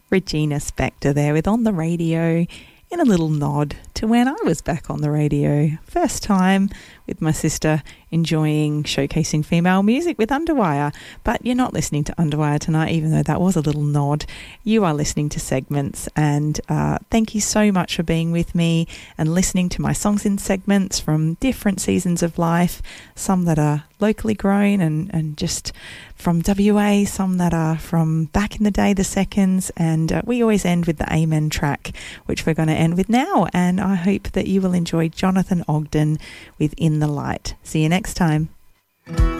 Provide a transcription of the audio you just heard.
Regina Spektor there with On the Radio, in a little nod to when I was back on the radio. First time with my sister enjoying showcasing female music with Underwire. But you're not listening to Underwire tonight, even though that was a little nod. You are listening to Segments, and thank you so much for being with me and listening to my songs in segments from different seasons of life, some that are locally grown and just from WA, some that are from back in the day, the seconds, and we always end with the Amen track, which we're going to end with now, and I hope that you will enjoy Jonathan Ogden with In the Light. See you next time.